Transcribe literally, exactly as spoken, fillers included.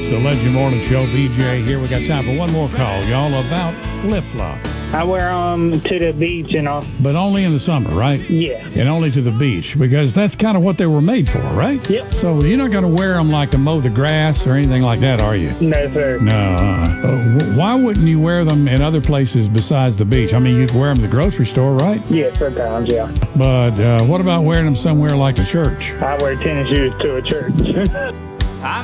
It's the Legend Morning Show. B J here. We got time for one more call, y'all, about flip-flops. I wear them to the beach and all. But only in the summer, right? Yeah. And only to the beach, because that's kind of what they were made for, right? Yep. So you're not going to wear them like to mow the grass or anything like that, are you? No, sir. No. Uh, why wouldn't you wear them in other places besides the beach? I mean, you could wear them at the grocery store, right? Yeah, sometimes, yeah. But uh, what about wearing them somewhere like the church? I wear tennis shoes to a church.